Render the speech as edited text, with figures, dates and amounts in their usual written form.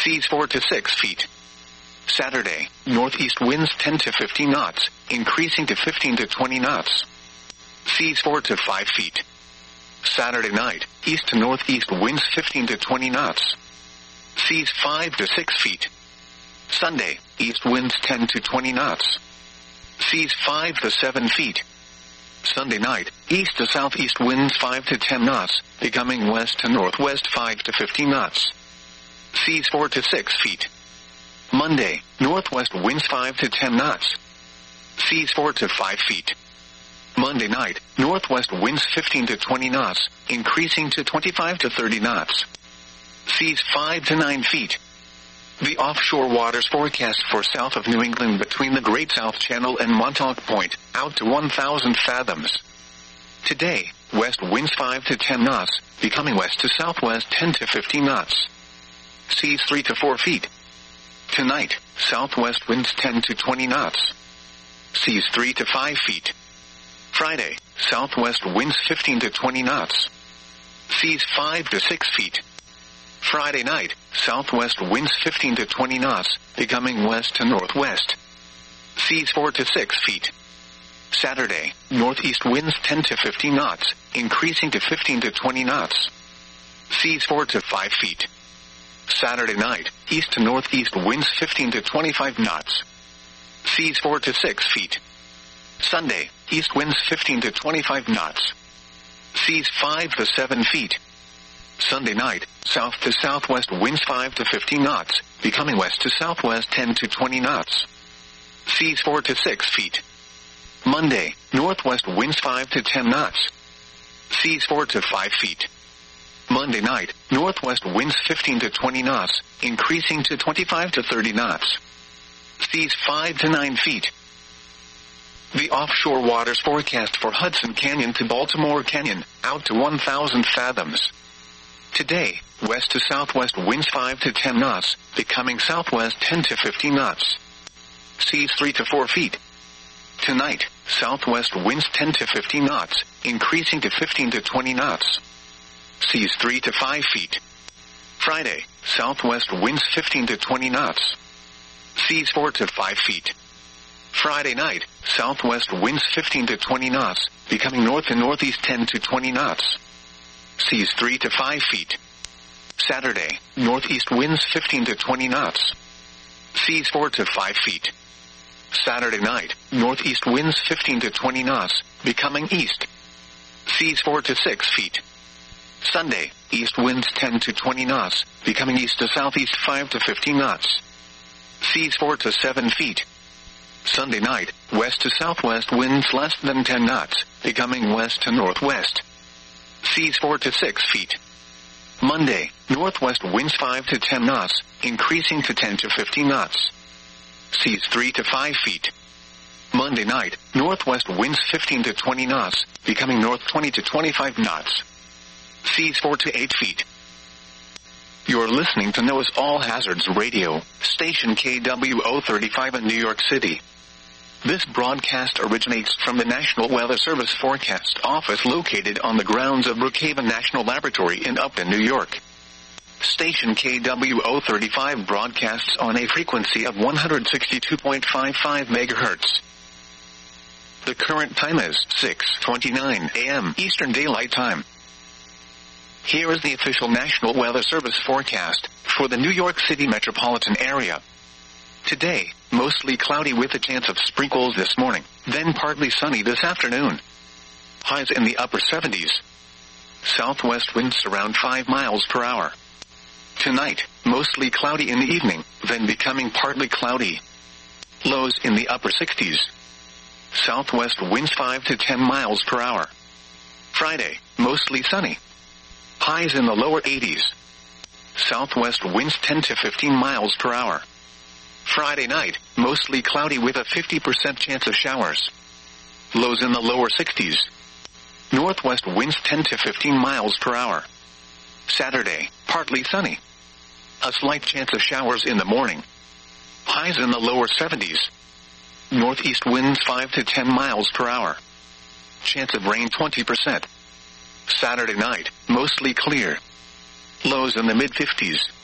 Seas 4 to 6 feet. Saturday, northeast winds 10 to 15 knots, increasing to 15 to 20 knots. Seas 4 to 5 feet. Saturday night, east to northeast winds 15 to 20 knots. Seas 5 to 6 feet. Sunday, east winds 10 to 20 knots. Seas 5 to 7 feet. Sunday night, east to southeast winds 5 to 10 knots, becoming west to northwest 5 to 15 knots. Seas 4 to 6 feet. Monday, northwest winds 5 to 10 knots. Seas 4 to 5 feet. Monday night, northwest winds 15 to 20 knots, increasing to 25 to 30 knots. Seas 5 to 9 feet. The offshore waters forecast for south of New England between the Great South Channel and Montauk Point, out to 1,000 fathoms. Today, west winds 5 to 10 knots, becoming west to southwest 10 to 15 knots. Seas 3 to 4 feet. Tonight, southwest winds 10 to 20 knots. Seas 3 to 5 feet. Friday, southwest winds 15 to 20 knots. Seas 5 to 6 feet. Friday night, southwest winds 15 to 20 knots, becoming west to northwest. Seas 4 to 6 feet. Saturday, northeast winds 10 to 15 knots, increasing to 15 to 20 knots. Seas 4 to 5 feet. Saturday night, east to northeast winds 15 to 25 knots. Seas 4 to 6 feet. Sunday, east winds 15 to 25 knots. Seas 5 to 7 feet. Sunday night, south to southwest winds 5 to 15 knots, becoming west to southwest 10 to 20 knots. Seas 4 to 6 feet. Monday, northwest winds 5 to 10 knots. Seas 4 to 5 feet. Monday night, northwest winds 15 to 20 knots, increasing to 25 to 30 knots. Seas 5 to 9 feet. The offshore waters forecast for Hudson Canyon to Baltimore Canyon, out to 1,000 fathoms. Today, west to southwest winds 5 to 10 knots, becoming southwest 10 to 15 knots. Seas 3 to 4 feet. Tonight, southwest winds 10 to 15 knots, increasing to 15 to 20 knots. Seas 3 to 5 feet. Friday, southwest winds 15 to 20 knots. Seas 4 to 5 feet. Friday night, southwest winds 15 to 20 knots, becoming north and northeast 10 to 20 knots. Seas 3 to 5 feet. Saturday, northeast winds 15 to 20 knots. Seas 4 to 5 feet. Saturday night, northeast winds 15 to 20 knots, becoming east. Seas 4 to 6 feet. Sunday, east winds 10 to 20 knots, becoming east to southeast 5 to 15 knots. Seas 4 to 7 feet. Sunday night, west to southwest winds less than 10 knots, becoming west to northwest. Seas 4 to 6 feet. Monday, northwest winds 5 to 10 knots, increasing to 10 to 15 knots. Seas 3 to 5 feet. Monday night, northwest winds 15 to 20 knots, becoming north 20 to 25 knots. Seas 4 to 8 feet. You're listening to NOAA's All Hazards Radio, station KWO35 in New York City. This broadcast originates from the National Weather Service Forecast Office located on the grounds of Brookhaven National Laboratory in Upton, New York. Station KWO35 broadcasts on a frequency of 162.55 MHz. The current time is 6:29 a.m. Eastern Daylight Time. Here is the official National Weather Service forecast for the New York City metropolitan area. Today, mostly cloudy with a chance of sprinkles this morning, then partly sunny this afternoon. Highs in the upper 70s. Southwest winds around 5 miles per hour. Tonight, mostly cloudy in the evening, then becoming partly cloudy. Lows in the upper 60s. Southwest winds 5 to 10 miles per hour. Friday, mostly sunny. Highs in the lower 80s. Southwest winds 10 to 15 miles per hour. Friday night, mostly cloudy with a 50% chance of showers. Lows in the lower 60s. Northwest winds 10 to 15 miles per hour. Saturday, partly sunny. A slight chance of showers in the morning. Highs in the lower 70s. Northeast winds 5 to 10 miles per hour. Chance of rain 20%. Saturday night, mostly clear. Lows in the mid-50s.